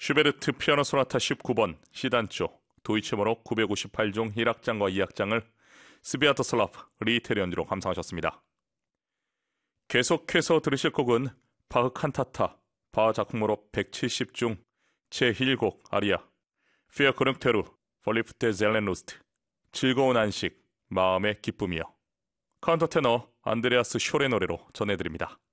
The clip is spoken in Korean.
슈베르트 피아노 소나타 19번 C단조 도이치모로 958종 1악장과 2악장을 스비아토슬라프 리테리 연주로 감상하셨습니다. 계속해서 들으실 곡은 바흐 칸타타 바흐 작품으로 170중 제1곡 아리아 피어 크릉테루 볼리프테 젤렌루스트 즐거운 안식 마음의 기쁨이요. 카운터테너 안드레아스 쇼의 노래로 전해드립니다.